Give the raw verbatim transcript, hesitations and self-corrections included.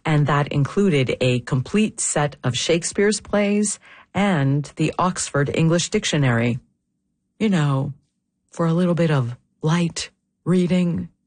and that included a complete set of Shakespeare's plays and the Oxford English Dictionary. You know, for a little bit of light reading